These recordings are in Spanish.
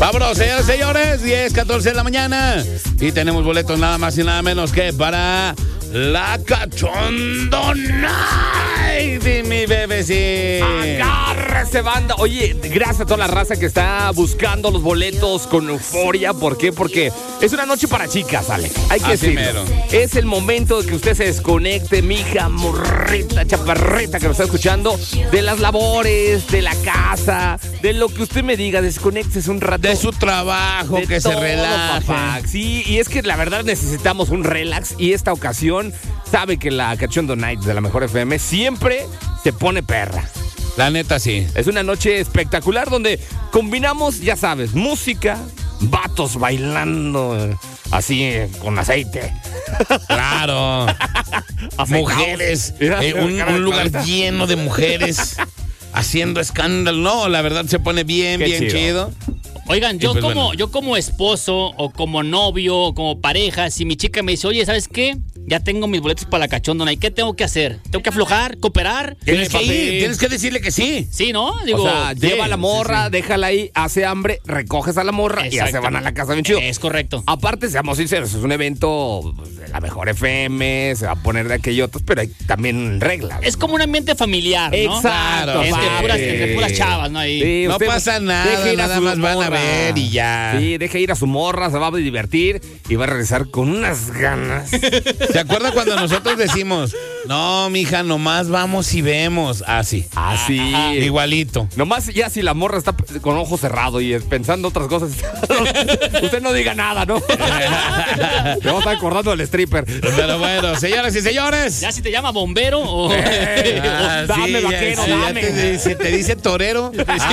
Vámonos, señores, señores, 10:14 de la mañana. Y tenemos boletos nada más y nada menos que para la Cachondo Night, mi bebé, sí. Agárrese, banda. Oye, gracias a toda la raza que está buscando los boletos con euforia. ¿Por qué? Porque es una noche para chicas, Alex. Hay que decirlo. Es el momento de que usted se desconecte, mija, morrita, chaparrita que nos está escuchando, de las labores, de la casa, de lo que usted me diga. Desconéctese un rato. De su trabajo, de que todo, se relaje. papá. Sí, y es que la verdad necesitamos un relax. Y esta ocasión, sabe que la Cachondo Night de la Mejor FM siempre se pone perra. La neta, sí. Es una noche espectacular donde combinamos, ya sabes, música, vatos bailando así con aceite. Claro. Mujeres. Un lugar lleno de mujeres haciendo escándalo. No, la verdad se pone bien chido. Oigan, yo como esposo o como novio o como pareja, si mi chica me dice, oye, ¿sabes qué? Ya tengo mis boletos para la Cachondo Night. ¿Qué tengo que hacer? ¿Tengo que aflojar? ¿Cooperar? Tienes que ir, tienes que decirle que sí. Sí, ¿no? Digo, o sea, lleva a la morra, déjala ahí, hace hambre, recoges a la morra y ya se van a la casa bien chido. Es correcto. Aparte, seamos sinceros, es un evento de la Mejor FM, se va a poner de aquello otros, pero hay también reglas. Es como un ambiente familiar, ¿no? Exacto. Entre puras chavas, ¿no? Ahí. Sí, no pasa nada, nada más van a ver y ya. Sí, deja ir a su morra, se va a divertir y va a regresar con unas ganas. ¿Se acuerda cuando nosotros decimos, no, mija, nomás vamos y vemos? Así. Así. Igualito. Nomás ya si la morra está con ojo cerrado y pensando otras cosas, usted no diga nada, ¿no? Te vamos a estar acordando del stripper. Pero bueno, señoras y señores. Ya si te llama bombero o... dame, vaquero, dame. Te dice torero.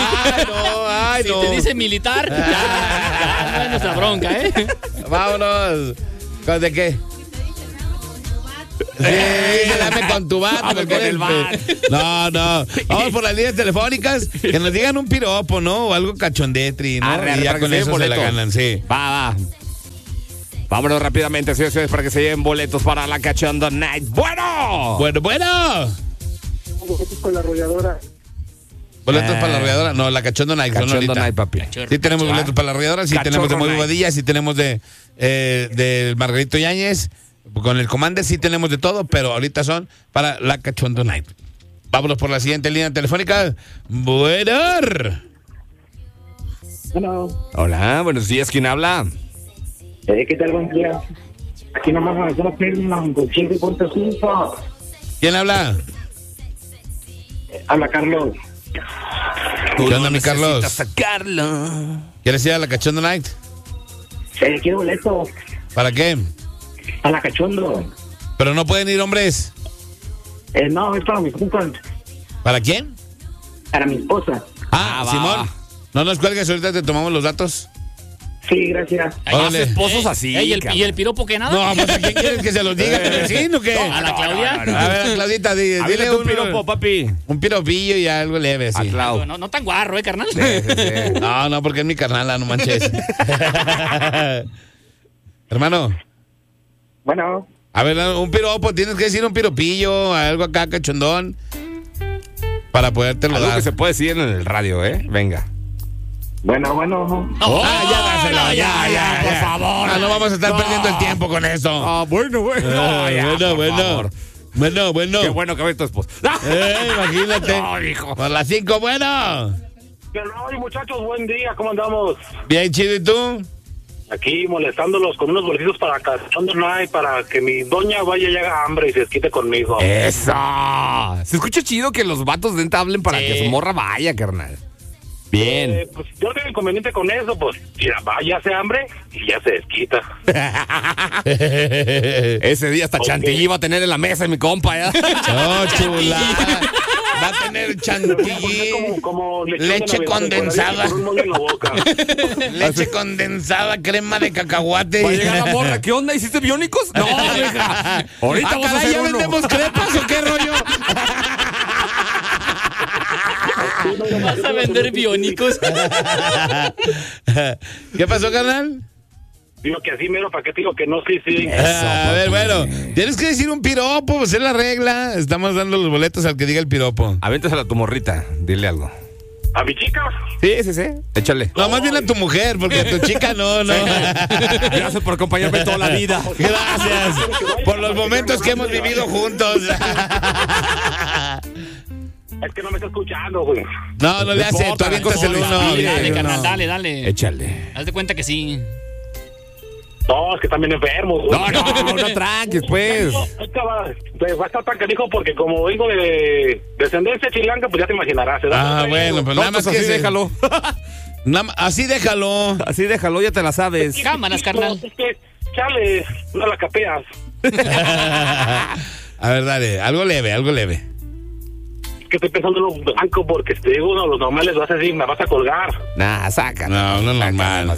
Ay, no. Si te dice militar, ya no es nuestra bronca, ¿eh? Vámonos. ¿De qué? Sí, dame con tu vato. Vamos con el bar. No. Vamos por las líneas telefónicas. Que nos digan un piropo, ¿no? O algo cachondetri, ¿no? Y ya con eso se la ganan, sí. Va. Vámonos rápidamente, señores, para que se lleven boletos para la Cachondo Night. ¡Bueno! Boletos con la arrolladora. ¿Boletos para la arrolladora? No, la Cachondo Night. Cachondo Night, papi. Sí tenemos boletos para la arrolladora, sí tenemos de Muy Bobadilla, sí tenemos de Margarito Yáñez. Con el Commander sí tenemos de todo, pero ahorita son para la Cachondo Night. Vámonos por la siguiente línea telefónica. Bueno. Hola, buenos días. ¿Quién habla? ¿Qué tal? Buen día. Aquí nomás a hacer un 5.5. ¿Quién habla? Habla Carlos. ¿Qué onda, mi Carlos? Sacarlo. ¿Quieres ir a la Cachondo Night? Quiero boleto. ¿Para qué? A la Cachondo. Pero no pueden ir hombres. No, es para mi compa. ¿Para quién? Para mi esposa. Simón. No nos cuelgues, ahorita te tomamos los datos. Sí, gracias. Más esposos así. ¿Y el piropo que nada? No, pues ¿a quién quieres que se los diga? ¿Al vecino o qué? ¿A la Claudia? A ver, Claudita, dile un piropo, papi. Un piropillo y algo leve, sí. No tan guarro, carnal. Sí. No, porque es mi carnala, no manches. Hermano. Bueno. A ver, un piropo, tienes que decir un piropillo, algo acá, cachondón, para podértelo Algo dar. que se puede decir en el radio, ¿eh? Venga. Bueno. Ya dáselo, ya, por favor. No vamos a estar perdiendo el tiempo con eso. Bueno. Bueno. Qué bueno que ves tu esposa. Imagínate. No, hijo. Por las 5, bueno. Ay, muchachos, buen día, ¿cómo andamos? Bien chido, ¿y tú? Aquí molestándolos con unos boletitos para Cachondo Night, para que mi doña vaya y haga hambre y se desquite conmigo. ¡Eso! Se escucha chido que los vatos de hablen para que su morra vaya, carnal. Bien. Pues yo no tengo inconveniente con eso, pues mira, vaya, hace hambre y ya se desquita. Ese día hasta chantilly iba a tener en la mesa mi compa, ¿ya? Oh, chula. Va a tener chantilly, como leche condensada. Con un moño en la boca. Leche condensada, crema de cacahuate. Va a llegar la morra. ¿Qué onda? ¿Hiciste biónicos? No, hija. Ahorita vamos a hacer ¿ya uno. vendemos crepas o qué rollo? ¿Vas a vender biónicos? ¿Qué pasó, carnal? Digo que así mero, ¿para qué te digo que no? Sí. A ver, bueno, tienes que decir un piropo, pues es la regla. Estamos dando los boletos al que diga el piropo. Avéntasela a tu morrita, dile algo. ¿A mi chica? Sí. Échale. No, más bien a tu mujer, porque a tu chica no. Gracias por acompañarme toda la vida. Gracias por los momentos que hemos vivido juntos. Es que no me está escuchando, güey. No le hace, tú avientas el uno. Dale, carnal, dale. Échale. Haz de cuenta que sí. No, es que están bien enfermos, güey. No tranques, pues. Va a estar tan canijo porque como vengo de descendencia chilanga, pues ya te imaginarás. Bueno, pues nada más así déjalo. Así déjalo. Así déjalo, ya te la sabes. Cámaras, carnal. Es que, chale, no la capeas. A ver, dale, algo leve. Que estoy pensando en un blanco porque te digo, uno de los normales vas a decir, me vas a colgar. Nah, saca. No normal.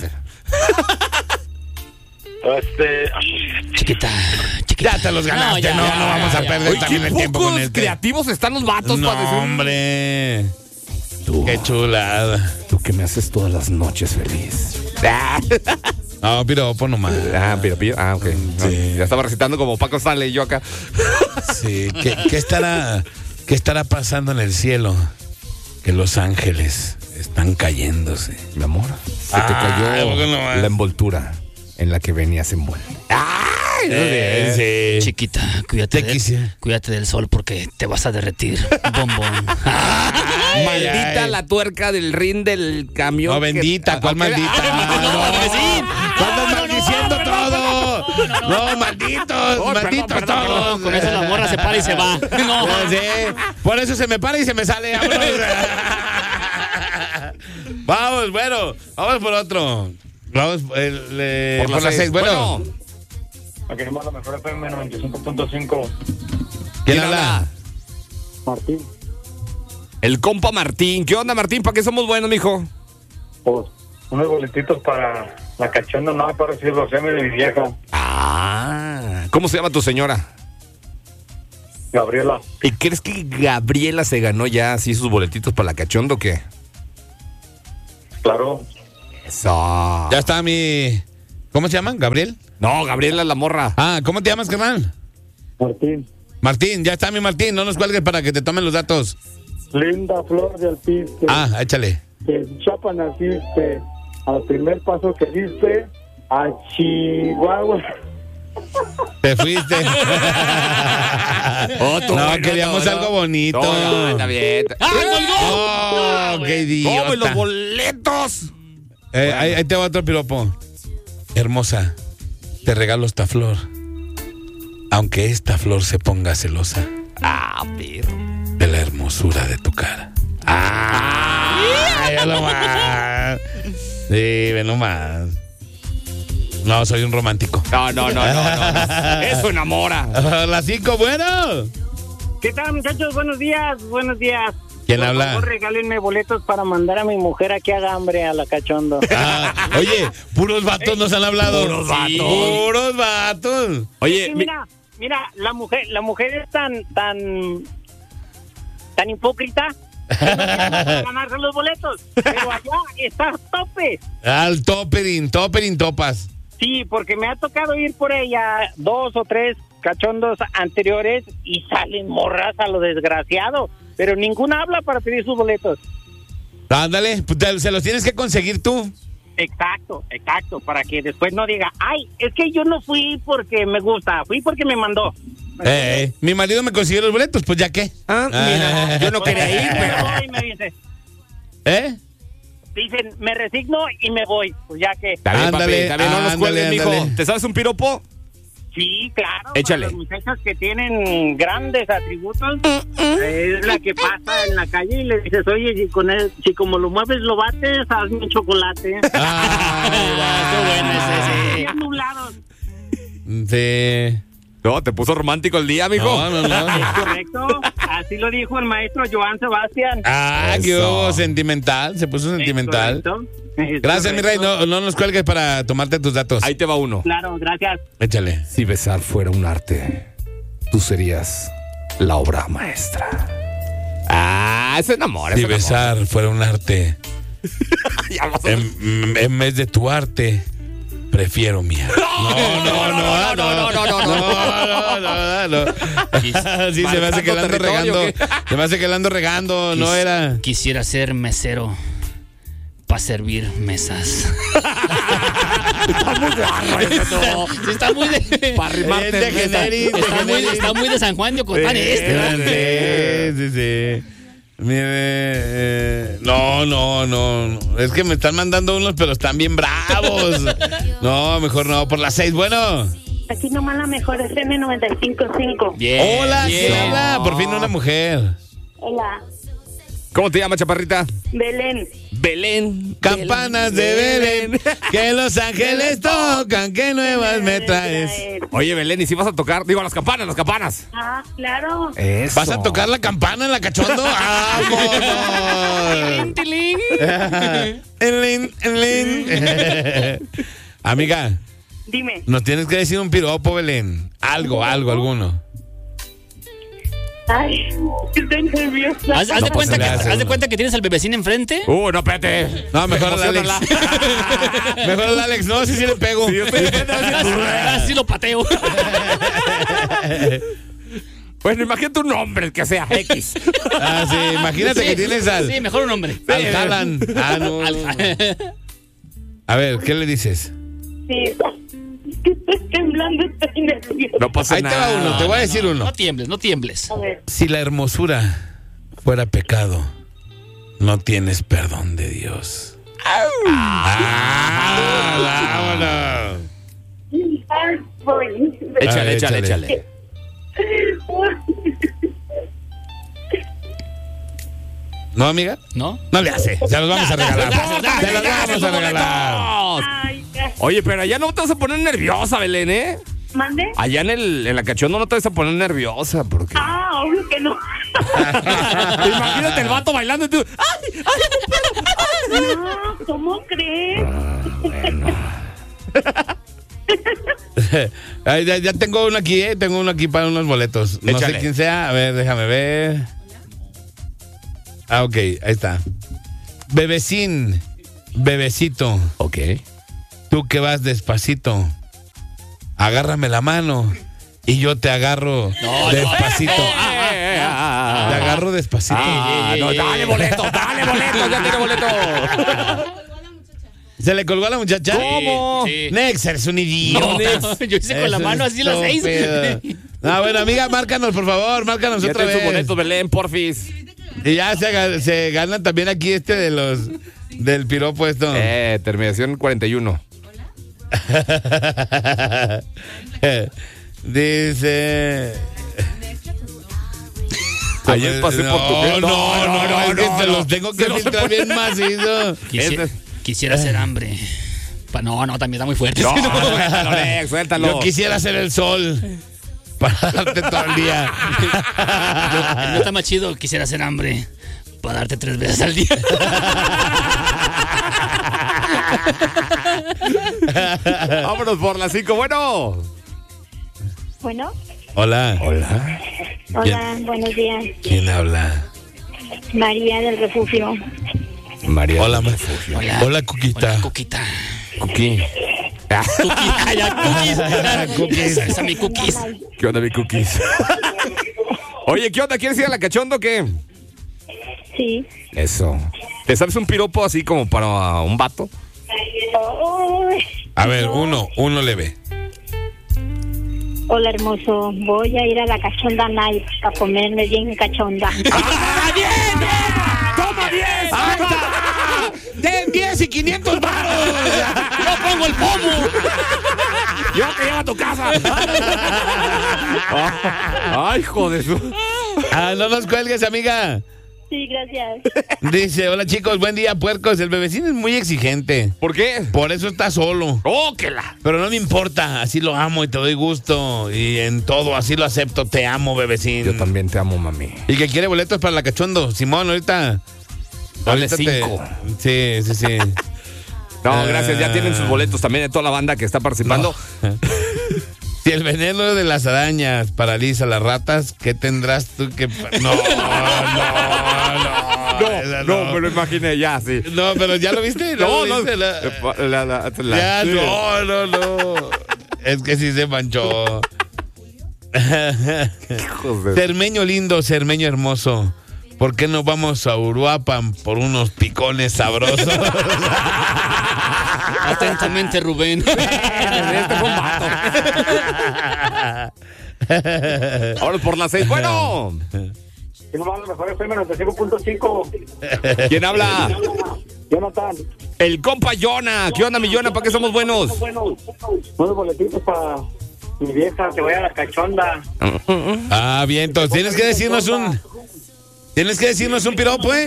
Chiquita. Ya te los ganaste, no vamos a perder también el tiempo con este. Creativos están los vatos para decir. Hombre. Qué chulada. Tú que me haces todas las noches feliz. No, piropo nomás. Piropo. Ok. Sí. Ya estaba recitando como Paco Stanley y yo acá. Sí. ¿Qué estará pasando en el cielo? Que los ángeles están cayéndose. Mi amor, se te cayó la envoltura en la que venías envuelto. Sí. Chiquita, cuídate del sol porque te vas a derretir. Bombón. Maldita la tuerca del rin del camión. No, bendita, ¿cuál maldita? ¡Estás maldiciendo todo! No, malditos todos. Con eso la morra se para y se va. No. Sí, por eso se me para y se me sale. Vamos por otro. Vamos por las 6. Bueno. Aquí nomás la mejor FM 95.5. ¿Quién habla? Martín. El compa Martín. ¿Qué onda, Martín? ¿Para qué somos buenos, mijo? Pues, unos boletitos para la cachonda, no para recibir los semis de mi vieja. ¿Cómo se llama tu señora? Gabriela. ¿Y crees que Gabriela se ganó ya así sus boletitos para la cachonda o qué? Claro. Eso. Ya está mi... ¿Cómo se llaman? ¿Gabriel? No, Gabriela es la morra. ¿Cómo te llamas, carnal? Martín, ya está mi Martín. No nos cuelgues para que te tomen los datos. Linda flor de alpiste. Échale. En Chiapa naciste. Al primer paso que diste, a Chihuahua. Te fuiste. Queríamos algo bonito. Está bien. ¡Qué idiota! ¡Tome los boletos! Ahí te va otro piropo. Hermosa, te regalo esta flor. Aunque esta flor se ponga celosa. Perro. De la hermosura de tu cara. Ya lo más. Sí, ve nomás. No, soy un romántico. No. Eso enamora. Las 5, bueno. ¿Qué tal, muchachos? Buenos días. ¿Quién Por habla? favor, regálenme boletos para mandar a mi mujer a que haga hambre a la cachondo. Oye, puros vatos nos han hablado. Puros vatos. Oye, Sí, mira, la mujer es tan hipócrita que no tiene para ganarse los boletos. Pero allá está tope. Al toperin topas. Sí, porque me ha tocado ir por ella 2 o 3 cachondos anteriores y salen morras a lo desgraciado. Pero ninguna habla para pedir sus boletos. Ándale, pues se los tienes que conseguir tú. Exacto, para que después no diga, ay, es que yo no fui porque me gusta, fui porque me mandó. Mi marido me consiguió los boletos, pues ya qué. Mira, yo no quería ir, pero... Y me dice, Dicen, me resigno y me voy, pues ya que... Está bien, Ándale, papi, no nos cuelgues, mijo. ándale. ¿Te sabes un piropo? Sí, claro. Échale. Para las muchachas que tienen grandes atributos, es la que pasa en la calle y le dices, oye, si como lo mueves lo bates, hazme un chocolate. Qué bueno ese, sí. Días nublados. Sí. No, te puso romántico el día, mijo. No. Es correcto. Así lo dijo el maestro Joan Sebastián. Qué hubo, sentimental. Se puso sentimental. Gracias, mi rey. No nos cuelgues para tomarte tus datos. Ahí te va uno. Claro, gracias. Échale. Si besar fuera un arte, tú serías la obra maestra. Ese enamora. Si besar fuera un arte, en vez de tu arte, prefiero miar. No. Sí, se me hace que la ando regando. Se me hace que la ando regando, no era. Quisiera ser mesero para servir mesas. Está muy guarro eso. Sí, está muy de... Para arrimarte Está muy de San Juan de Ocotán Sí. Mire, no. Es que me están mandando unos, pero están bien bravos. No, mejor no. Por las 6, bueno. Aquí nomás la mejor es M95.5. Bien. Hola, Sheila. Por fin una mujer. Hola. ¿Cómo te llamas, chaparrita? Belén. Campanas de Belén, que los ángeles tocan, que nuevas me traes. Oye, Belén, ¿y si vas a tocar? Digo, las campanas. Ah, claro. Eso. ¿Vas a tocar la campana en la cachondo? ¡Vámonos! Amiga, Dime. nos tienes que decir un piropo, Belén. Alguno. Ay, estoy nerviosa. Haz de cuenta que tienes al bebecín enfrente. No, espérate. No, mejor al Alex. Mejor al Alex. No, sí le pego. Así lo pateo. Bueno, imagínate un nombre que sea X. Sí, imagínate que tienes al... Sí, mejor un hombre. Al Haaland. No. A ver, ¿qué le dices? Sí. Que estoy temblando, estoy nerviosa. No pasa Ahí nada. te va uno, te voy a decir uno. No tiembles. A ver. Si la hermosura fuera pecado, no tienes perdón de Dios. ¡Vámonos! Ay, voy. Échale. ¿No, amiga? ¿No? No le hace. Se los vamos a regalar. Se los vamos a regalar. Ay, ya. Oye, pero allá no te vas a poner nerviosa, Belén, ¿eh? ¿Mande? Allá en la cachondo no te vas a poner nerviosa, porque... Obvio que no. Imagínate el vato bailando y tú... No, ¿cómo crees? Ya tengo uno aquí, Tengo uno aquí para unos boletos. No Échale. sé quién sea. A ver, déjame ver. Ok, ahí está. Bebecín, bebecito, Ok. tú que vas despacito, agárrame la mano y yo te agarro despacito. Te agarro despacito. No, dale boleto, ya tiene boleto. ¿Se le colgó a la muchacha? ¿Cómo? Sí. Nex, eres un idiota. No, yo hice con la mano así las 6. No, bueno, amiga, márcanos, por favor, márcanos Ya otra tiene vez. su boleto, Belén, porfis. Y ya se ganan también aquí del piropo esto. Terminación 41. Dice... Ayer pasé por tu casa. No, es que te los tengo que Se los filtrar bien macizo. Quisiera hacer hambre. No, también está muy fuerte. No, suéltalo. Yo quisiera ser el sol para darte todo el día. El mío está más chido. Quisiera hacer hambre para darte 3 veces al día. Vámonos por las 5. Bueno. Bueno. Hola. Hola, buenos días. ¿Quién habla? María del Refugio. María. Hola, Hola, Cuquita. Hola, Cuquita. Cookie. Cookies. Esa mi cookies. ¿Qué onda, mi cookies? Oye, ¿qué onda? ¿Quieres ir a la cachondo o qué? Sí. Eso. ¿Te sabes un piropo así como para un vato? A ver, uno leve. Hola, hermoso. Voy a ir a la Cachonda Night a comerme bien cachonda. ¡Ah, bien! ¡Toma 10! ¡Den 10 y 500 varos! ¡Yo pongo el pomo! ¡Yo te llevo a tu casa! ¡Ay, joder! No nos cuelgues, amiga. Sí, gracias. Dice, hola chicos, buen día, puercos. El bebecín es muy exigente. ¿Por qué? Por eso está solo. ¡Oh, que la! Pero no me importa, así lo amo y te doy gusto. Y en todo, así lo acepto. Te amo, bebecín. Yo también te amo, mami. Y que quiere boletos para la cachondo. Simón, ahorita. Dale ahorita 5. Sí. No, gracias. Ya tienen sus boletos también de toda la banda que está participando. No. Si el veneno de las arañas paraliza a las ratas, ¿qué tendrás tú que...? No. No, me lo imaginé, ya, sí. No, pero ¿ya lo viste? No. Ya, no. Es que sí se manchó. Cermeño lindo, cermeño hermoso. ¿Por qué no vamos a Uruapan por unos picones sabrosos? Atentamente, Rubén. Este fue un vato. Ahora por las 6. Bueno. ¿Quién habla? Jonathan. El compa Jonah. ¿Qué onda, mi Jonah? ¿Para qué somos buenos? Unos boletitos para mi vieja que vaya a la cachonda. Ah, bien, entonces tienes que decirnos un piropo, ¿eh?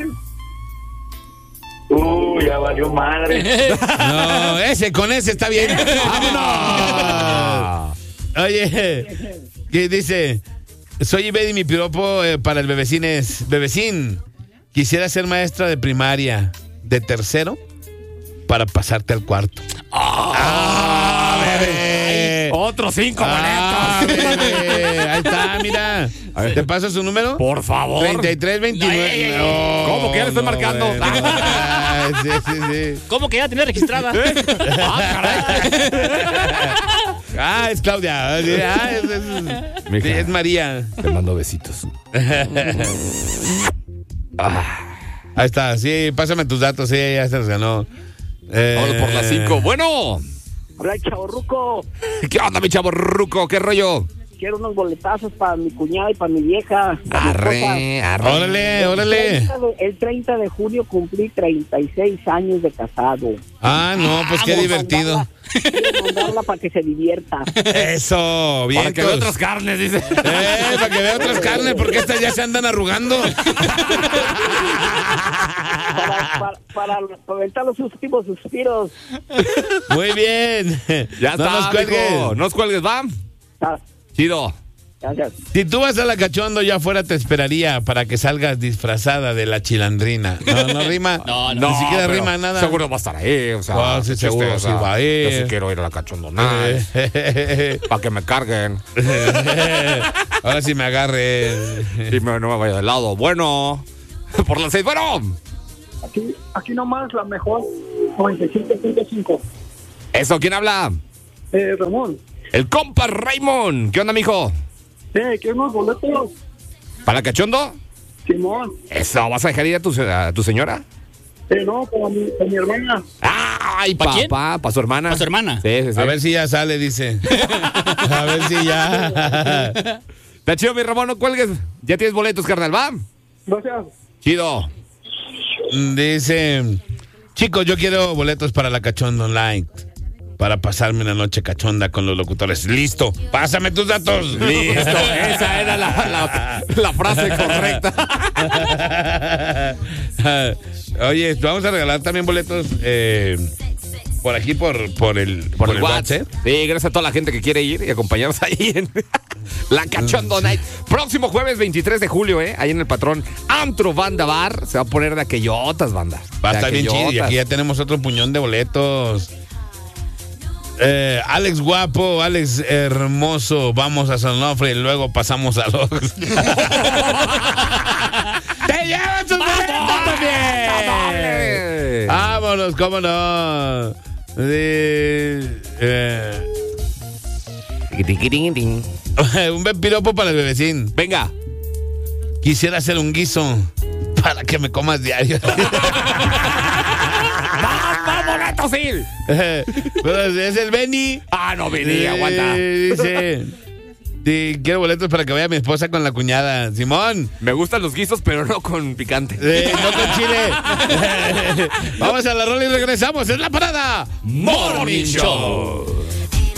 Ya valió madre. No, con ese está bien. ¡Vámonos! Oye, ¿qué dice? Soy Ibedi, mi piropo para el bebecín es: bebecín, quisiera ser maestra de primaria de tercero para pasarte al cuarto. Bebé. Otros 5 boletos. Bebé. Ahí está, mira. ¿Te paso su número? Por favor. 3329. No, ¿Cómo que ya le estoy marcando? Sí. ¿Cómo que ya tenía registrada? Es Claudia. Es María. Te mando besitos. Ahí está. Sí, pásame tus datos. Sí, ya se los ganó. Vamos por las 5. Bueno. Hola, chavorruco. ¿Qué onda, mi chavorruco? ¿Qué rollo? Quiero unos boletazos para mi cuñada y para mi vieja. Arre. Órale. El 30 de junio cumplí 36 años de casado. No, pues qué divertido. Quiero mandarla para que se divierta. Eso, bien. Para que vea otras carnes, dice. Para que vea otras carnes, porque estas ya se andan arrugando. Para aventar los últimos suspiros. Muy bien. Ya no está, nos cuelgues. mijo. No nos cuelgues, ¿va? Chido. Gracias. Si tú vas a la cachondo, yo afuera te esperaría para que salgas disfrazada de la chilandrina. No rima. No, Ni siquiera rima nada. Seguro va a estar ahí, o sea. Sí, seguro sí va a ir. Yo sí quiero ir a la cachondona. Para que me carguen. Ahora sí me agarren. Y no me vaya de lado. Bueno. Por las 6. Bueno. Aquí nomás la mejor. 97.5. Eso, ¿quién habla? Ramón. El compa Raymond. ¿Qué onda, mijo? ¿Quiero unos boletos? ¿Para la cachondo? Simón. Eso, ¿vas a dejar ir a tu señora? No, para mi hermana. Ay, ¿Pa' quién? ¿Para su hermana? ¿Para su hermana? Sí. A ver si ya sale, dice. A ver si ya. Está chido, mi Ramón, no cuelgues. Ya tienes boletos, carnal, ¿va? Gracias. Chido. Dice: chicos, yo quiero boletos para la cachondo online. Para pasarme una noche cachonda con los locutores. Listo, pásame tus datos. Listo, esa era la frase correcta. Oye, vamos a regalar también boletos por aquí, por el WhatsApp. Sí, gracias a toda la gente que quiere ir y acompañarnos ahí en la Cachondo Night. Próximo jueves 23 de julio, ahí en el Patrón Antro Banda Bar. Se va a poner de aquellotas, banda. Va a estar bien chido. Y aquí ya tenemos otro puñón de boletos. Alex guapo, Alex hermoso, vamos a San Onofre y luego pasamos a los. ¡Te llevan sus boletos también! Vámonos, cómo no. Un buen piropo para el bebecín. Venga. Quisiera hacer un guiso para que me comas diario. ¡Boletos, sí! Es el Benny. No, Benny, aguanta. Dice: sí, quiero boletos para que vaya mi esposa con la cuñada. Simón. Me gustan los guisos, pero no con picante. No con chile. Vamos a la rola y regresamos. Es la parada Morning Show.